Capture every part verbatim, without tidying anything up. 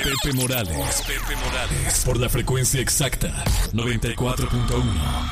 Pepe Morales. Pepe Morales. Por la frecuencia exacta, noventa y cuatro punto uno.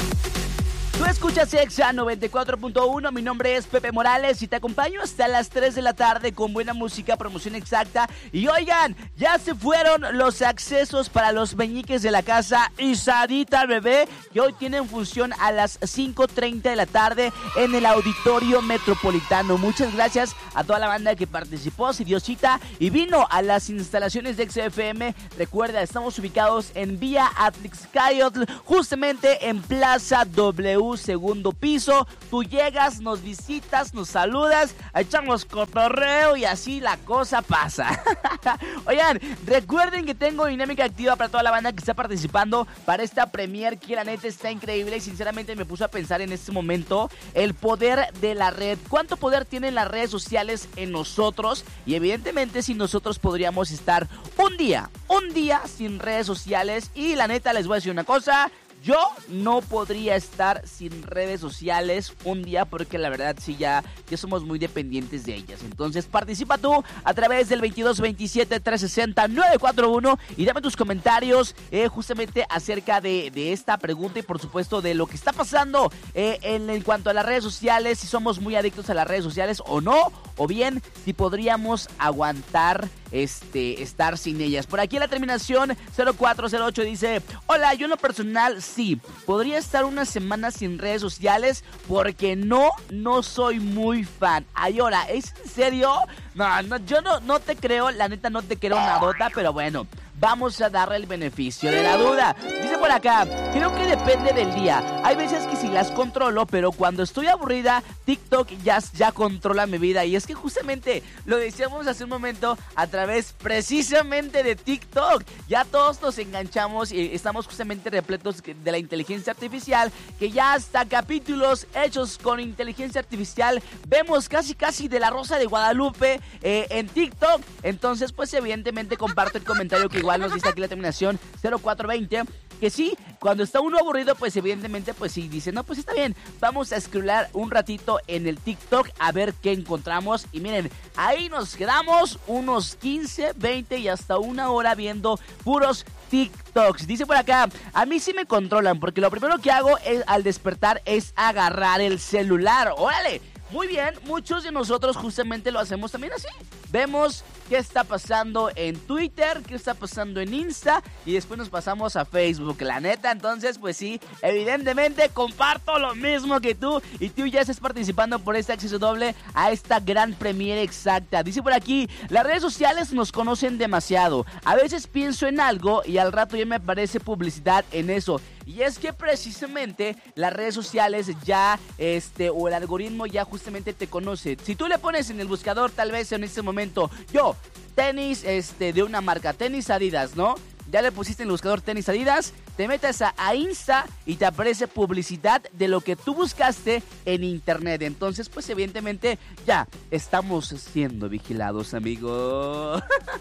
Tú escuchas Exa noventa y cuatro punto uno, mi nombre es Pepe Morales y te acompaño hasta las tres de la tarde con buena música, promoción exacta. Y oigan, ya se fueron los accesos para los meñiques de la casa Isadita Bebé, que hoy tienen función a las cinco treinta de la tarde en el Auditorio Metropolitano. Muchas gracias a toda la banda que participó, se dio cita y vino a las instalaciones de Exa F M. Recuerda, estamos ubicados en Vía Atlixcayotl, justamente en Plaza W, segundo piso. Tú llegas, nos visitas, nos saludas, echamos cotorreo y así la cosa pasa. Oigan, recuerden que tengo dinámica activa para toda la banda que está participando para esta premier, que la neta está increíble y sinceramente me puso a pensar en este momento el poder de la red. ¿Cuánto poder tienen las redes sociales en nosotros? Y evidentemente si nosotros podríamos estar un día, un día sin redes sociales. Y la neta les voy a decir una cosa: yo no podría estar sin redes sociales un día porque la verdad sí ya, ya somos muy dependientes de ellas. Entonces participa tú a través del veintidós veintisiete trescientos sesenta nueve cuatro uno y dame tus comentarios eh, justamente acerca de, de esta pregunta y por supuesto de lo que está pasando eh, en, en cuanto a las redes sociales, si somos muy adictos a las redes sociales o no, o bien si podríamos aguantar este estar sin ellas. Por aquí la terminación cero cuatro cero ocho dice: hola, yo en lo personal sí, podría estar una semana sin redes sociales porque no, no soy muy fan. Ay, ahora, ¿es en serio? No, no, yo no, no te creo, la neta no te creo nadota, pero bueno, vamos a darle el beneficio de la duda. Dice por acá, creo que depende del día. Hay veces que sí las controlo, pero cuando estoy aburrida, TikTok ya, ya controla mi vida. Y es que justamente lo decíamos hace un momento a través precisamente de TikTok. Ya todos nos enganchamos y estamos justamente repletos de la inteligencia artificial, que ya hasta capítulos hechos con inteligencia artificial vemos casi casi de La Rosa de Guadalupe eh, en TikTok. Entonces pues evidentemente comparto el comentario que igual nos dice aquí la terminación cero cuatro veinte, que sí, cuando está uno aburrido, pues evidentemente, pues sí, dice, no, pues está bien, vamos a scrollar un ratito en el TikTok a ver qué encontramos. Y miren, ahí nos quedamos unos quince, veinte y hasta una hora viendo puros TikToks. Dice por acá, a mí sí me controlan porque lo primero que hago es, al despertar es agarrar el celular. ¡Órale! Muy bien, muchos de nosotros justamente lo hacemos también así. Vemos qué está pasando en Twitter, qué está pasando en Insta y después nos pasamos a Facebook, la neta. Entonces, pues sí, evidentemente comparto lo mismo que tú y tú ya estás participando por este acceso doble a esta gran premiere exacta. Dice por aquí, las redes sociales nos conocen demasiado. A veces pienso en algo y al rato ya me aparece publicidad en eso. Y es que precisamente las redes sociales ya, este, o el algoritmo ya justamente te conoce. Si tú le pones en el buscador, tal vez en este momento, yo, tenis, este, de una marca, tenis Adidas, ¿no? Ya le pusiste en el buscador tenis Adidas, te metes a, a Insta y te aparece publicidad de lo que tú buscaste en internet. Entonces, pues evidentemente ya estamos siendo vigilados, amigo.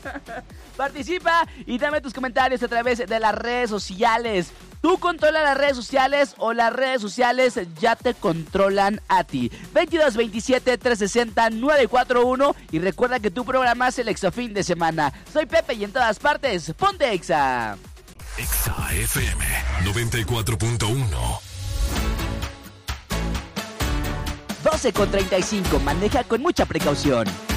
Participa y dame tus comentarios a través de las redes sociales. ¿Tú controlas las redes sociales o las redes sociales ya te controlan a ti? veintidós veintisiete trescientos sesenta nueve cuatro uno y recuerda que tu programa es el Exa fin de semana. Soy Pepe y en todas partes, ponte Exa. Exa F M noventa y cuatro punto uno. doce con treinta y cinco, maneja con mucha precaución.